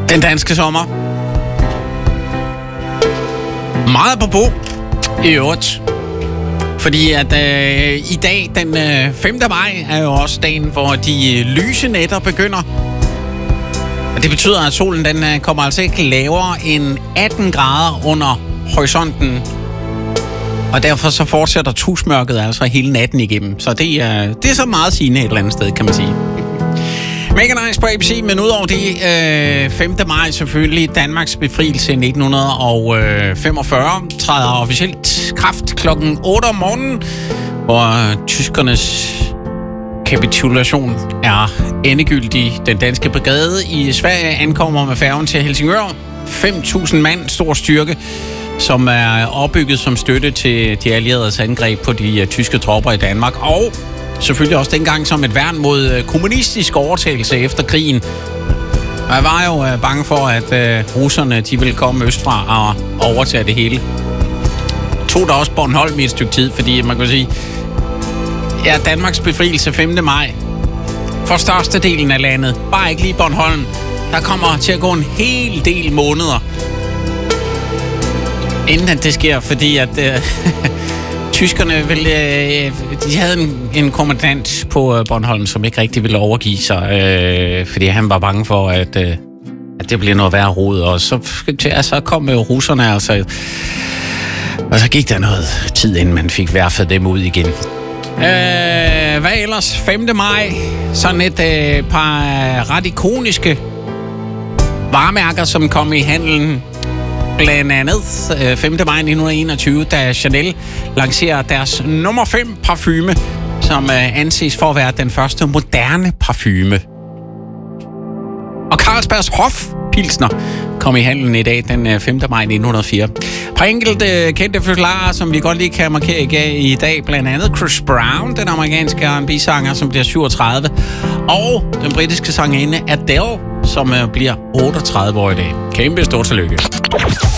Den danske sommer. Meget på bo i øvrigt. Fordi at i dag, den 5. maj, er jo også dagen, hvor de lyse nætter begynder. Og det betyder, at solen den kommer altså ikke lavere end 18 grader under horisonten. Og derfor så fortsætter tusmørket altså hele natten igennem. Så det er så meget sigende et eller andet sted, kan man sige. Mega nice på ABC, men udover det, 5. maj selvfølgelig, Danmarks befrielse 1945, træder officielt kraft klokken 8 om morgenen, hvor tyskernes kapitulation er endegyldig. Den danske brigade i Sverige ankommer med færgen til Helsingør. 5.000 mand, stor styrke, som er opbygget som støtte til de allieredes angreb på de tyske tropper i Danmark. Og selvfølgelig også dengang som et værn mod kommunistisk overtagelse efter krigen. Og jeg var jo bange for, at russerne de ville komme østfra og overtage det hele. Tog der også Bornholm i et stykke tid, fordi man kan sige, ja, Danmarks befrielse 5. maj for størstedelen af landet. Bare ikke lige Bornholm. Der kommer til at gå en hel del måneder, inden det sker, fordi at tyskerne de havde en kommandant på Bornholm, som ikke rigtig ville overgive sig, fordi han var bange for, at det blev noget værre rod. Og så kom russerne altså, og så gik der noget tid, inden man fik værfet dem ud igen. Hvad ellers? 5. maj, sådan et par ret ikoniske varemærker, som kom i handelen. Blandt andet 5. maj 1921, da Chanel lancerer deres nummer 5 parfume, som anses for at være den første moderne parfume. Og Carlsbergs Hof Pilsner kom i handlen i dag, den 5. maj 1904. Par enkelte kendte fødselsdager, som vi godt lige kan markere i dag, blandt andet Chris Brown, den amerikanske R&B-sanger, som bliver 37, og den britiske sangerinde Adele, som bliver 38 år i dag. Kæmpe stort tillykke.